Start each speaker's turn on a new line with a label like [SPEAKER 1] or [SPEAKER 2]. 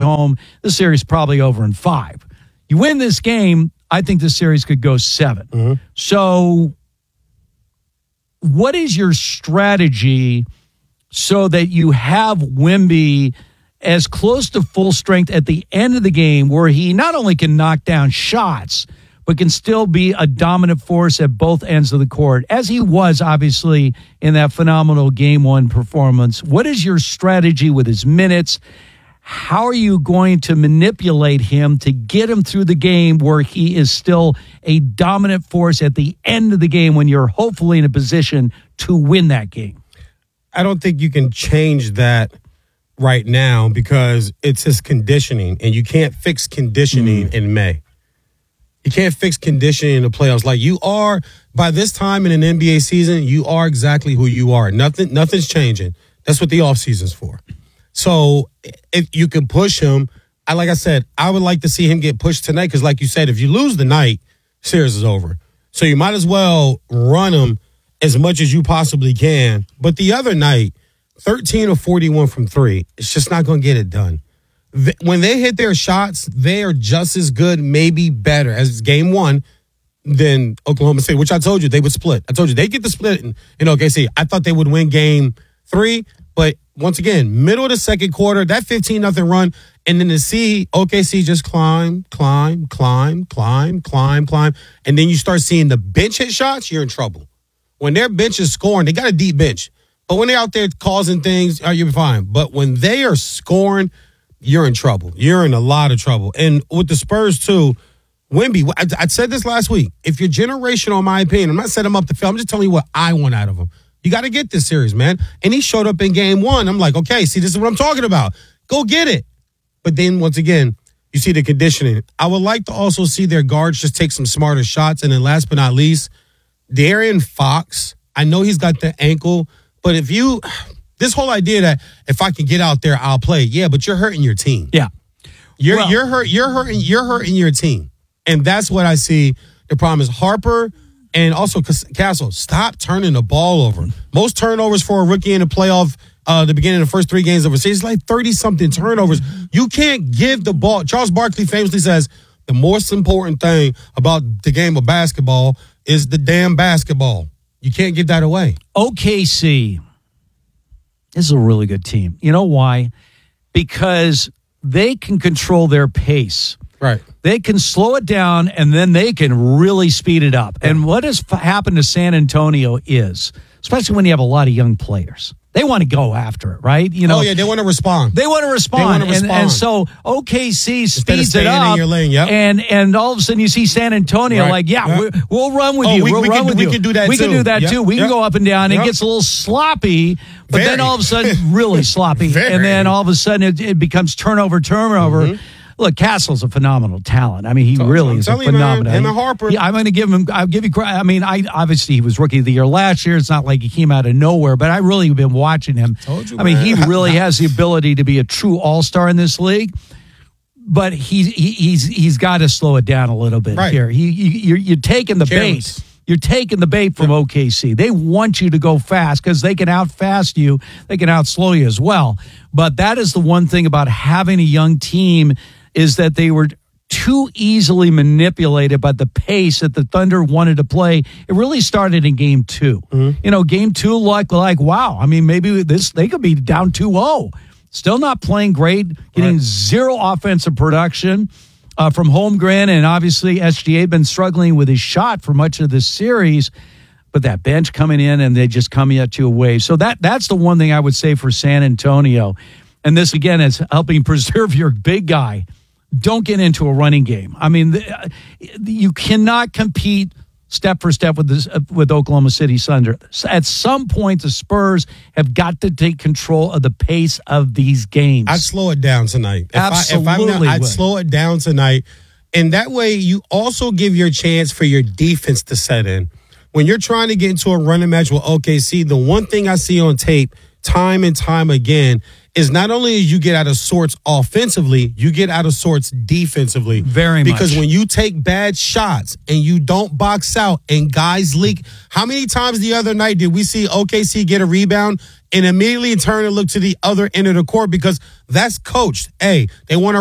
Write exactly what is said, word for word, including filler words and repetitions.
[SPEAKER 1] home, the series is probably over in five. You win this game, I think the series could go seven. Mm-hmm. So what is your strategy so that you have Wemby as close to full strength at the end of the game where he not only can knock down shots, but can still be a dominant force at both ends of the court, as he was, obviously, in that phenomenal game one performance? What is your strategy with his minutes? How are you going to manipulate him to get him through the game where he is still a dominant force at the end of the game when you're hopefully in a position to win that game?
[SPEAKER 2] I don't think you can change that right now because it's his conditioning, and you can't fix conditioning mm. in May. You can't fix conditioning in the playoffs. Like, you are, by this time in an N B A season, you are exactly who you are. Nothing, nothing's changing. That's what the offseason's for. So if you can push him, I like I said, I would like to see him get pushed tonight because, like you said, if you lose the night, series is over. So you might as well run him as much as you possibly can. But the other night, thirteen of forty-one from three, it's just not going to get it done. When they hit their shots, they are just as good, maybe better, as game one than Oklahoma City, which I told you they would split. I told you they get the split in, in O K C. I thought they would win game three, but once again, middle of the second quarter, that fifteen nothing run, and then to see O K C just climb, climb, climb, climb, climb, climb, and then you start seeing the bench hit shots, you're in trouble. When their bench is scoring, they got a deep bench. But when they're out there causing things, oh, you're fine. But when they are scoring, you're in trouble. You're in a lot of trouble. And with the Spurs, too, Wemby, I, I said this last week. If you're generational, in my opinion, I'm not setting him up to fail. I'm just telling you what I want out of him. You got to get this series, man. And he showed up in game one. I'm like, okay, see, this is what I'm talking about. Go get it. But then, once again, you see the conditioning. I would like to also see their guards just take some smarter shots. And then last but not least, De'Aaron Fox. I know he's got the ankle, but if you... This whole idea that if I can get out there, I'll play. Yeah, but you're hurting your team.
[SPEAKER 1] Yeah.
[SPEAKER 2] You're
[SPEAKER 1] well,
[SPEAKER 2] you're hurt you're hurting you're hurting your team. And that's what I see. The problem is Harper and also Castle. Stop turning the ball over. Most turnovers for a rookie in the playoff, uh, the beginning of the first three games of a season, like thirty-something turnovers. You can't give the ball. Charles Barkley famously says, the most important thing about the game of basketball is the damn basketball. You can't give that away.
[SPEAKER 1] O K C. This is a really good team. You know why? Because they can control their pace.
[SPEAKER 2] Right.
[SPEAKER 1] They can slow it down, and then they can really speed it up. Yeah. And what has f- happened to San Antonio is, especially when you have a lot of young players, they want to go after it, right? You know,
[SPEAKER 2] oh, yeah, they want to respond.
[SPEAKER 1] They want to respond.
[SPEAKER 2] They want to respond.
[SPEAKER 1] And, and so O K C speeds it up.
[SPEAKER 2] In your lane, yep.
[SPEAKER 1] and, and all of a sudden you see San Antonio
[SPEAKER 2] right.
[SPEAKER 1] like, yeah,
[SPEAKER 2] yep.
[SPEAKER 1] we're, we'll run with
[SPEAKER 2] oh,
[SPEAKER 1] you.
[SPEAKER 2] We,
[SPEAKER 1] we'll
[SPEAKER 2] we
[SPEAKER 1] run
[SPEAKER 2] can,
[SPEAKER 1] with
[SPEAKER 2] we
[SPEAKER 1] you.
[SPEAKER 2] can do that
[SPEAKER 1] we
[SPEAKER 2] too.
[SPEAKER 1] We can do that
[SPEAKER 2] yep.
[SPEAKER 1] too. We
[SPEAKER 2] yep.
[SPEAKER 1] can go up and down.
[SPEAKER 2] Yep.
[SPEAKER 1] It gets a little sloppy, but
[SPEAKER 2] Very.
[SPEAKER 1] then all of a sudden really sloppy.
[SPEAKER 2] Very.
[SPEAKER 1] And then all of a sudden it, it becomes turnover, turnover. Mm-hmm. Look, Castle's a phenomenal talent. I mean, he
[SPEAKER 2] so,
[SPEAKER 1] really
[SPEAKER 2] I'm
[SPEAKER 1] is a
[SPEAKER 2] you,
[SPEAKER 1] phenomenal.
[SPEAKER 2] Him and Harper.
[SPEAKER 1] Yeah, I'm going to give him. I'll give you credit. I mean, I obviously he was rookie of the year last year. It's not like he came out of nowhere, but I really have been watching him.
[SPEAKER 2] Told you,
[SPEAKER 1] I mean,
[SPEAKER 2] man.
[SPEAKER 1] he really has the ability to be a true all-star in this league. But he's he, he's he's got to slow it down a little bit
[SPEAKER 2] right.
[SPEAKER 1] here. He, he you're, you're taking the
[SPEAKER 2] Careless.
[SPEAKER 1] bait. You're taking the bait from O K C. They want you to go fast because they can out-fast you. They can out-slow you as well. But that is the one thing about having a young team is that they were too easily manipulated by the pace that the Thunder wanted to play. It really started in game two. Mm-hmm. You know, game two, like, like wow. I mean, maybe this they could be down two oh. Still not playing great, getting right. zero offensive production uh, from Holmgren, and obviously S G A been struggling with his shot for much of this series. But that bench coming in, and they just come at you away. So that that's the one thing I would say for San Antonio. And this, again, is helping preserve your big guy. Don't get into a running game. I mean, the, you cannot compete step for step with this, uh, with Oklahoma City Thunder. At some point, the Spurs have got to take control of the pace of these games.
[SPEAKER 2] I'd slow it down tonight. If
[SPEAKER 1] Absolutely,
[SPEAKER 2] I, if I'm not, I'd
[SPEAKER 1] would.
[SPEAKER 2] slow it down tonight, and that way you also give your chance for your defense to set in. When you're trying to get into a running match with O K C, the one thing I see on tape time and time again is not only do you get out of sorts offensively, you get out of sorts defensively.
[SPEAKER 1] Very much.
[SPEAKER 2] Because when you take bad shots and you don't box out and guys leak, how many times the other night did we see O K C get a rebound and immediately turn and look to the other end of the court because that's coached? Hey, they want to